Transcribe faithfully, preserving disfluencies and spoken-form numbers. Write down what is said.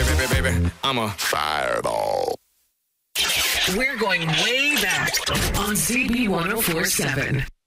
baby, baby, baby. I'm a fireball. We're going way back on Z B one oh four seven.